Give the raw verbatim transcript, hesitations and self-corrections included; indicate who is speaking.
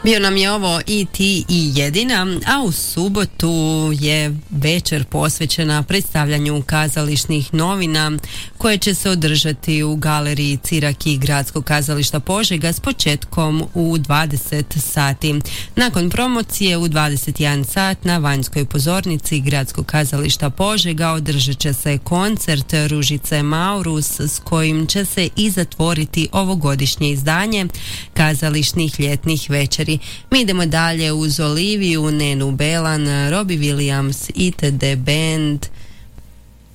Speaker 1: Bio nam je ovo i ti i jedina, a u subotu je večer posvećena predstavljanju kazališnih novina koje će se održati u galeriji Ciraki Gradskog kazališta Požega s početkom u dvadeset sati. Nakon promocije u dvadeset jedan sat na vanjskoj pozornici Gradskog kazališta Požega održat će se koncert Ružice Maurus s kojim će se i zatvoriti ovogodišnje izdanje kazališnih ljetnih večeri. Mi idemo dalje uz Oliviju, Nenu Belan, Robbie Williams, itd. Band.